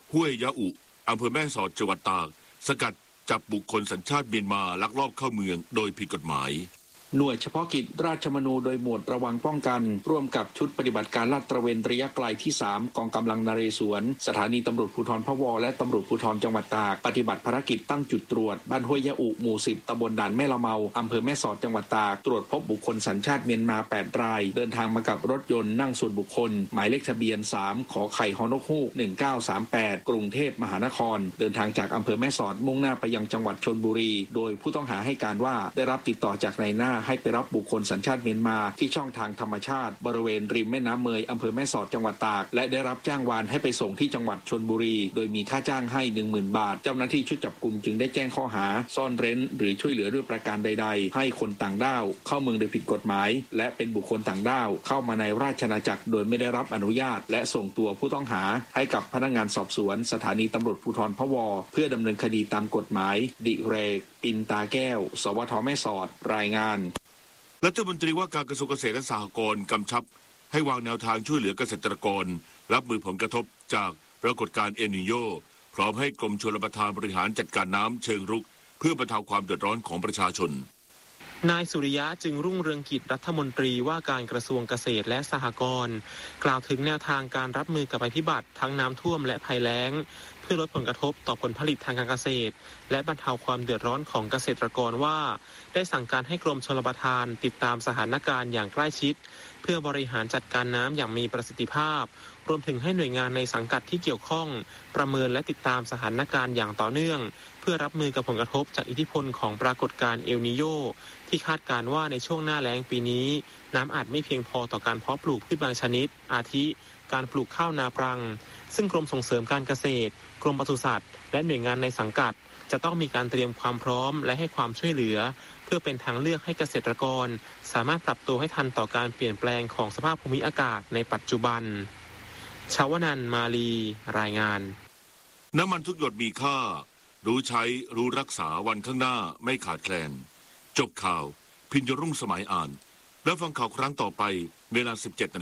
ห้วยยะอุอำเภอแม่สอดจังหวัดตากสกัดจับบุคคลสัญชาติเมียนมาลักลอบเข้าเมืองโดยผิดกฎหมายหน่วยเฉพาะกิจราชมนูโดยหมวดระวังป้องกันร่วมกับชุดปฏิบัติการลาดตระเวนระยะไกลที่3กองกำลังนเรศวรสถานีตำรวจภูธรพะวอและตำรวจภูธรจังหวัดตากปฏิบัติภารกิจตั้งจุดตรวจบ้านห้วยยะอุหมู่10ตำบลด่านแม่ละเมาอำเภอแม่สอดจังหวัดตากตรวจพบบุคคลสัญชาติเมียนมา8รายเดินทางมากับรถยนต์นั่งส่วนบุคคลหมายเลขทะเบียน3ขอไข่ฮอนกฮูก1938กรุงเทพมหานครเดินทางจากอำเภอแม่สอดมุ่งหน้าไปยังจังหวัดชลบุรีโดยผู้ต้องหาให้การว่าได้รับติดต่อจากนายหน้าให้ไปรับบุคคลสัญชาติเมียนมาที่ช่องทางธรรมชาติบริเวณริมแม่น้ำเมยอำเภอแม่สอดจังหวัดตากและได้รับจ้างวานให้ไปส่งที่จังหวัดชลบุรีโดยมีค่าจ้างให้ 10,000 บาทเจ้าหน้าที่ชุดจับกุมจึงได้แจ้งข้อหาซ่อนเร้นหรือช่วยเหลือด้วยประการใดๆให้คนต่างด้าวเข้าเมืองโดยผิดกฎหมายและเป็นบุคคลต่างด้าวเข้ามาในราชอาณาจักรโดยไม่ได้รับอนุญาตและส่งตัวผู้ต้องหาให้กับพนักงานสอบสวนสถานีตำรวจภูธรพะวอเพื่อดำเนินคดีตามกฎหมายดิเรกปินตาแก้วสวทแม่สอดรายงานรัฐมนตรีว่าการกระทรวงเกษตรและสหกรณ์กำชับให้วางแนวทางช่วยเหลือเกษตรกรรับมือผลกระทบจากปรากฏการณ์เอลนีโญพร้อมให้กรมชลประทานบริหารจัดการน้ำเชิงรุกเพื่อบรรเทาความเดือดร้อนของประชาชนนายสุริยะจึงรุ่งเรืองกิจรัฐมนตรีว่าการกระทรวงเกษตรและสหกรณ์กล่าวถึงแนวทางการรับมือกับภัยพิบัติทั้งน้ำท่วมและภัยแล้งเพื่อลดผลกระทบต่อผลผลิตทางการเกษตรและบรรเทาความเดือดร้อนของเกษตรกรว่าได้สั่งการให้กรมชลประทานติดตามสถานการณ์อย่างใกล้ชิดเพื่อบริหารจัดการน้ำอย่างมีประสิทธิภาพรวมถึงให้หน่วยงานในสังกัดที่เกี่ยวข้องประเมินและติดตามสถานการณ์อย่างต่อเนื่องเพื่อรับมือกับผลกระทบจากอิทธิพลของปรากฏการณ์เอลนีโญที่คาดการณ์ว่าในช่วงหน้าแล้งปีนี้น้ำอาจไม่เพียงพอต่อการเพาะปลูกพืชบางชนิดอาทิการปลูกข้าวนาปรังซึ่งกรมส่งเสริมการเกษตรกรมปศุสัตว์และหน่วยงานในสังกัดจะต้องมีการเตรียมความพร้อมและให้ความช่วยเหลือเพื่อเป็นทางเลือกให้เกษตรกรสามารถปรับตัวให้ทันต่อการเปลี่ยนแปลงของสภาพภูมิอากาศในปัจจุบันชาวนันท์มาลีรายงานน้ำมันทุกหยดมีค่ารู้ใช้รู้รักษาวันข้างหน้าไม่ขาดแคลนจบข่าวพิญญรุ่งสมัยอ่านแล้วฟังข่าวครั้งต่อไปเวลา 17:00 น.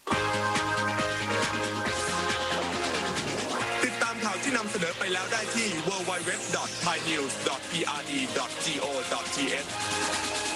ติดตามข่าวที่นำเสนอไปแล้วได้ที่ www.thainews.pre.go.th